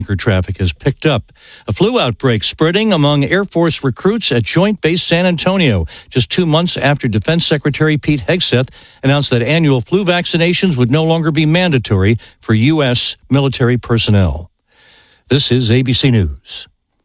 Traffic has picked up. A flu outbreak spreading among Air Force recruits at Joint Base San Antonio, just 2 months after Defense Secretary Pete Hegseth announced that annual flu vaccinations would no longer be mandatory for U.S. military personnel. This is ABC News.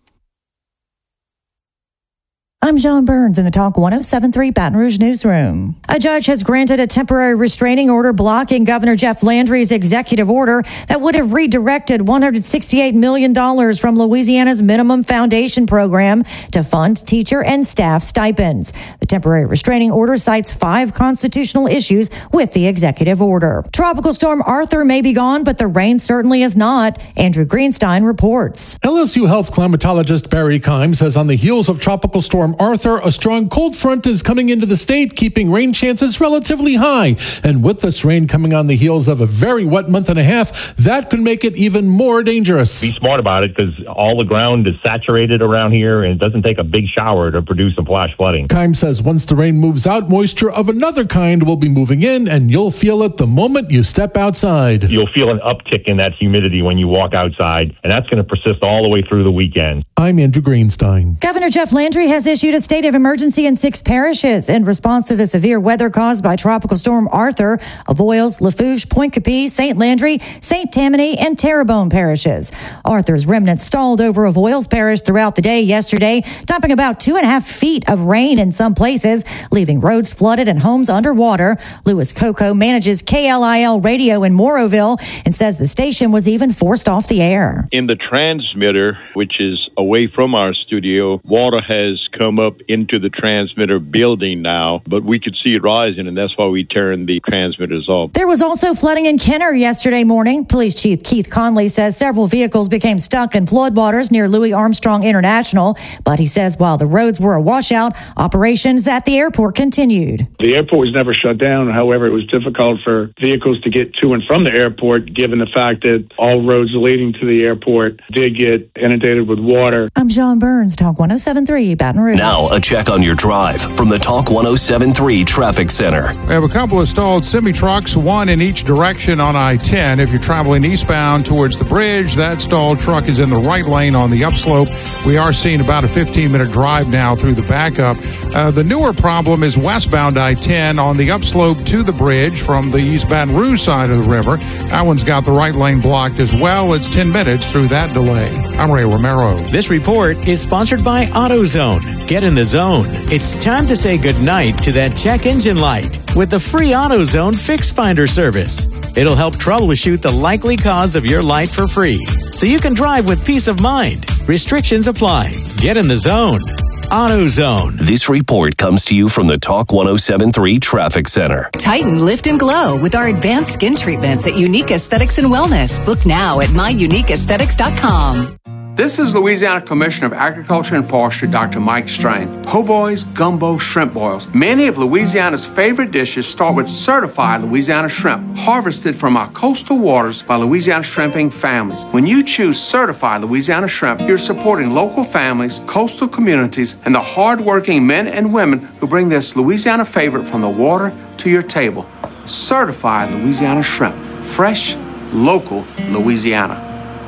I'm John Burns in the Talk 107.3 Baton Rouge newsroom. A judge has granted a temporary restraining order blocking Governor Jeff Landry's executive order that would have redirected $168 million from Louisiana's minimum foundation program to fund teacher and staff stipends. The temporary restraining order cites 5 constitutional issues with the executive order. Tropical storm Arthur may be gone, but the rain certainly is not. Andrew Greenstein reports. LSU health climatologist Barry Keim says on the heels of Tropical Storm Arthur, a strong cold front is coming into the state, keeping rain chances relatively high. And with this rain coming on the heels of a very wet month and a half, that could make it even more dangerous. Be smart about it because all the ground is saturated around here and it doesn't take a big shower to produce some flash flooding. Keim says once the rain moves out, moisture of another kind will be moving in and you'll feel it the moment you step outside. You'll feel an uptick in that humidity when you walk outside, and that's going to persist all the way through the weekend. I'm Andrew Greenstein. Governor Jeff Landry has issued a state of emergency in 6 parishes in response to the severe weather caused by Tropical Storm Arthur. Avoyelles, Lafourche, Point Capee, St. Landry, St. Tammany, and Terrebonne parishes. Arthur's remnants stalled over Avoyelles Parish throughout the day yesterday, dumping about 2.5 feet of rain in some places, leaving roads flooded and homes underwater. Louis Coco manages KLIL Radio in Moroville and says the station was even forced off the air. In the transmitter, which is away from our studio, water has come up into the transmitter building now, but we could see it rising, and that's why we turned the transmitters off. There was also flooding in Kenner yesterday morning. Police Chief Keith Conley says several vehicles became stuck in floodwaters near Louis Armstrong International, but he says while the roads were a washout, operations at the airport continued. The airport was never shut down. However, it was difficult for vehicles to get to and from the airport, given the fact that all roads leading to the airport did get inundated with water. I'm John Burns, Talk 107.3 Baton Rouge. Now, a check on your drive from the Talk 107.3 Traffic Center. We have a couple of stalled semi-trucks, one in each direction on I-10. If you're traveling eastbound towards the bridge, that stalled truck is in the right lane on the upslope. We are seeing about a 15-minute drive now through the backup. The newer problem is westbound I-10 on the upslope to the bridge from the East Baton Rouge side of the river. That one's got the right lane blocked as well. It's 10 minutes through that delay. I'm Ray Romero. This report is sponsored by AutoZone. Get in the zone. It's time to say goodnight to that check engine light with the free AutoZone Fix Finder service. It'll help troubleshoot the likely cause of your light for free, so you can drive with peace of mind. Restrictions apply. Get in the zone. AutoZone. This report comes to you from the Talk 107.3 Traffic Center. Tighten, lift, and glow with our advanced skin treatments at Unique Aesthetics and Wellness. Book now at myuniqueaesthetics.com. This is Louisiana Commissioner of Agriculture and Forestry, Dr. Mike Strain. Po' boys, gumbo, shrimp boils. Many of Louisiana's favorite dishes start with certified Louisiana shrimp, harvested from our coastal waters by Louisiana shrimping families. When you choose certified Louisiana shrimp, you're supporting local families, coastal communities, and the hard-working men and women who bring this Louisiana favorite from the water to your table. Certified Louisiana shrimp. Fresh, local Louisiana.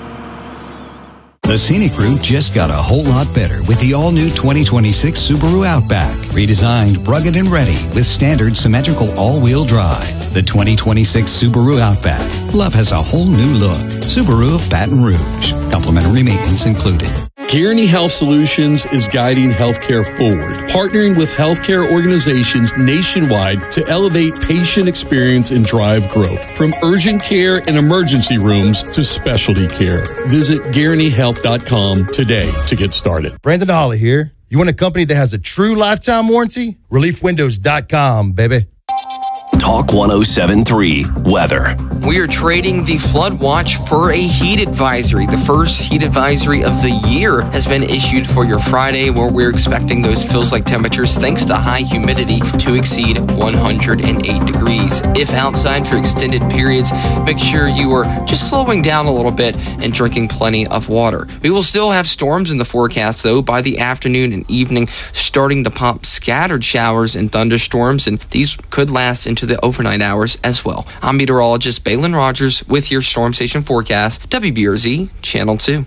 The Scenic Route just got a whole lot better with the all-new 2026 Subaru Outback. Redesigned, rugged, and ready with standard symmetrical all-wheel drive. The 2026 Subaru Outback. Love has a whole new look. Subaru of Baton Rouge. Complimentary maintenance included. Guaranty Health Solutions is guiding healthcare forward, partnering with healthcare organizations nationwide to elevate patient experience and drive growth, from urgent care and emergency rooms to specialty care. Visit GuarantyHealth.com today to get started. Brandon Holly here. You want a company that has a true lifetime warranty? ReliefWindows.com, baby. Talk 107.3 Weather. We are trading the flood watch for a heat advisory. The first heat advisory of the year has been issued for your Friday, where we're expecting those feels-like temperatures, thanks to high humidity, to exceed 108 degrees. If outside for extended periods, make sure you are just slowing down a little bit and drinking plenty of water. We will still have storms in the forecast, though, by the afternoon and evening, starting to pop scattered showers and thunderstorms, and these could last into the overnight hours as well. I'm meteorologist Balin Rogers with your Storm Station forecast, WBRZ Channel 2.